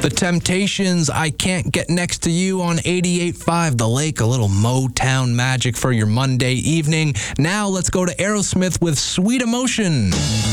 The Temptations, I Can't Get Next to You on 88.5 The Lake, a little Motown magic for your Monday evening. Now let's go to Aerosmith with Sweet Emotion.